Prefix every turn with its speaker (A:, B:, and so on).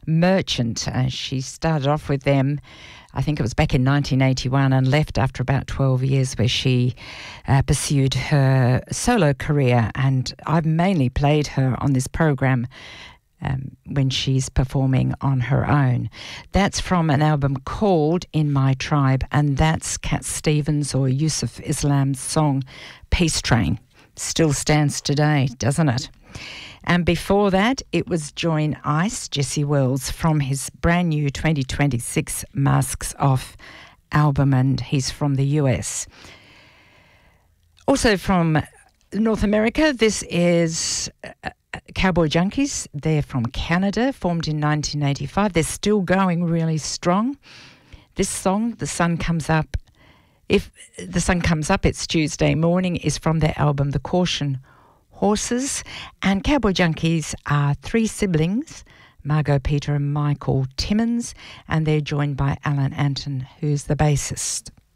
A: Merchant. She started off with them, I think it was back in 1981, and left after about 12 years, where she pursued her solo career. And I've mainly played her on this program when she's performing on her own. That's from an album called In My Tribe, and that's Cat Stevens or Yusuf Islam's song Peace Train. Still stands today, doesn't it? And before that, it was Join Ice, Jesse Wells, from his brand new 2026 Masks Off album, and he's from the US. Also from North America, this is Cowboy Junkies. They're from Canada, formed in 1985. They're still going really strong. This song, The Sun Comes Up, If the Sun Comes Up, It's Tuesday Morning, is from their album The Caution Horses. And Cowboy Junkies are three siblings, Margot, Peter and Michael Timmins, and they're joined by Alan Anton, who's the bassist.